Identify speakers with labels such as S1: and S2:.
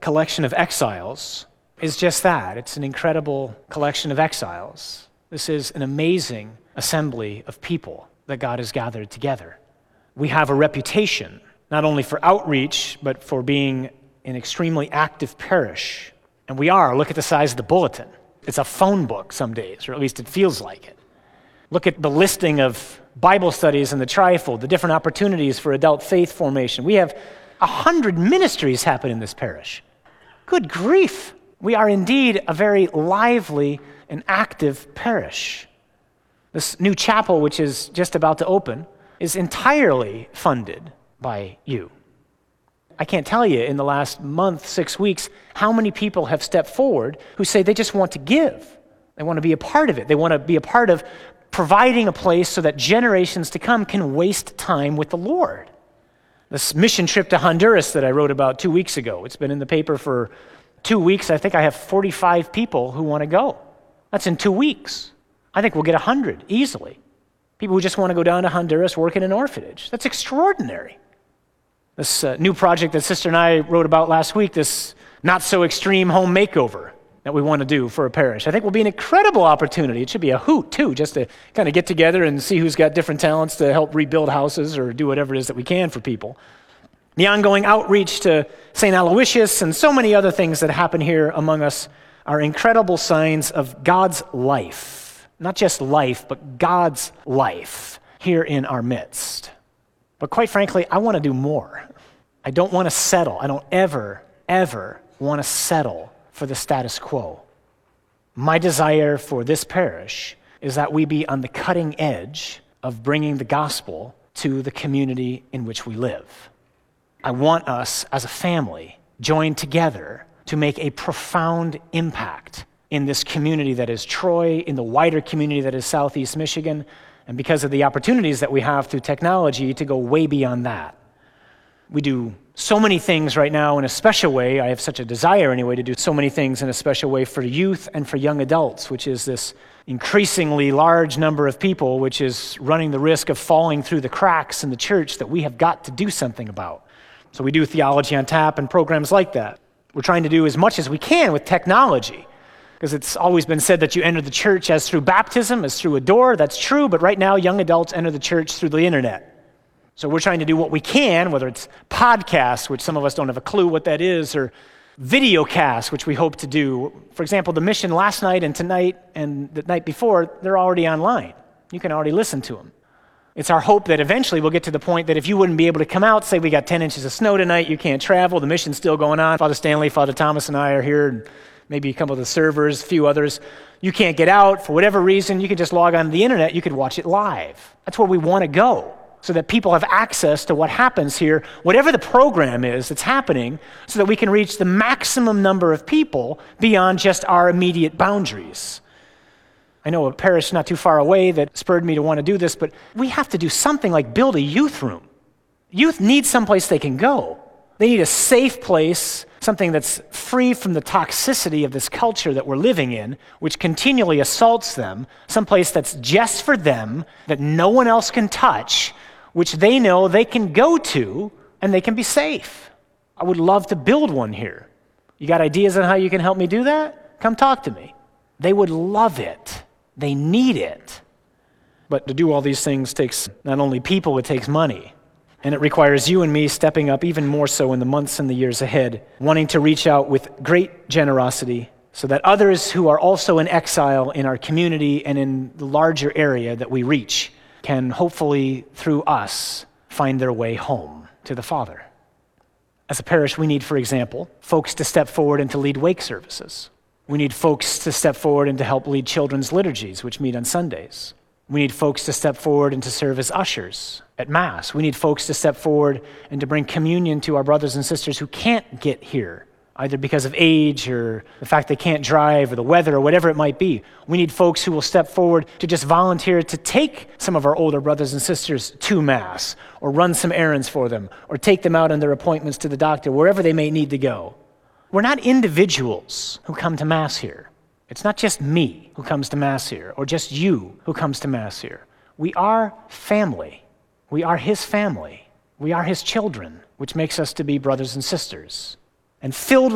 S1: collection of exiles is just that. It's an incredible collection of exiles. This is an amazing assembly of people that God has gathered together. We have a reputation, not only for outreach, but for being an extremely active parish. And we are. Look at the size of the bulletin. It's a phone book some days, or at least it feels like it. Look at the listing of Bible studies in the trifold, the different opportunities for adult faith formation. We have 100 ministries happen in this parish. Good grief. We are indeed a very lively and active parish. This new chapel, which is just about to open, is entirely funded by you. I can't tell you in the last month, 6 weeks, how many people have stepped forward who say they just want to give. They want to be a part of it. They want to be a part of providing a place so that generations to come can waste time with the Lord. This mission trip to Honduras that I wrote about 2 weeks ago, it's been in the paper for 2 weeks. I think I have 45 people who want to go. That's in 2 weeks. I think we'll get 100 easily. People who just want to go down to Honduras, work in an orphanage. That's extraordinary. This new project that Sister and I wrote about last week, this not-so-extreme home makeover that we want to do for a parish, I think will be an incredible opportunity. It should be a hoot, too, just to kind of get together and see who's got different talents to help rebuild houses or do whatever it is that we can for people. The ongoing outreach to St. Aloysius and so many other things that happen here among us are incredible signs of God's life. Not just life, but God's life here in our midst. But quite frankly, I want to do more. I don't want to settle. I don't ever want to settle for the status quo. My desire for this parish is that we be on the cutting edge of bringing the gospel to the community in which we live. I want us as a family joined together to make a profound impact in this community that is Troy, in the wider community that is Southeast Michigan, and because of the opportunities that we have through technology to go way beyond that. We do so many things right now in a special way. I have such a desire anyway to do so many things in a special way for youth and for young adults, which is this increasingly large number of people which is running the risk of falling through the cracks in the church that we have got to do something about. So we do Theology on Tap and programs like that. We're trying to do as much as we can with technology, because it's always been said that you enter the church as through baptism, as through a door. That's true, but right now young adults enter the church through the internet. So we're trying to do what we can, whether it's podcasts, which some of us don't have a clue what that is, or video casts, which we hope to do. For example, the mission last night and tonight and the night before, they're already online. You can already listen to them. It's our hope that eventually we'll get to the point that if you wouldn't be able to come out, say we got 10 inches of snow tonight, you can't travel, the mission's still going on. Father Stanley, Father Thomas, and I are here, and maybe a couple of the servers, a few others. You can't get out for whatever reason. You can just log on to the internet. You could watch it live. That's where we want to go, so that people have access to what happens here, whatever the program is that's happening, so that we can reach the maximum number of people beyond just our immediate boundaries. I know a parish not too far away that spurred me to want to do this, but we have to do something like build a youth room. Youth need someplace they can go. They need a safe place, something that's free from the toxicity of this culture that we're living in, which continually assaults them, someplace that's just for them, that no one else can touch, which they know they can go to, and they can be safe. I would love to build one here. You got ideas on how you can help me do that? Come talk to me. They would love it. They need it. But to do all these things takes not only people, it takes money. And it requires you and me stepping up even more so in the months and the years ahead, wanting to reach out with great generosity so that others who are also in exile in our community and in the larger area that we reach can hopefully, through us, find their way home to the Father. As a parish, we need, for example, folks to step forward and to lead wake services. We need folks to step forward and to help lead children's liturgies, which meet on Sundays. We need folks to step forward and to serve as ushers at Mass. We need folks to step forward and to bring communion to our brothers and sisters who can't get here, either because of age or the fact they can't drive or the weather or whatever it might be. We need folks who will step forward to just volunteer to take some of our older brothers and sisters to Mass, or run some errands for them, or take them out on their appointments to the doctor, wherever they may need to go. We're not individuals who come to Mass here. It's not just me who comes to Mass here, or just you who comes to Mass here. We are family. We are His family. We are His children, which makes us to be brothers and sisters. And filled